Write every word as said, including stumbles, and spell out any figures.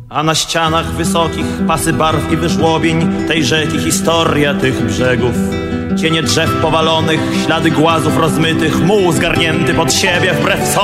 A na ścianach wysokich pasy barw i wyżłobień tej rzeki historia tych brzegów. Cienie drzew powalonych, ślady głazów rozmytych, muł zgarnięty pod siebie wbrew sobie.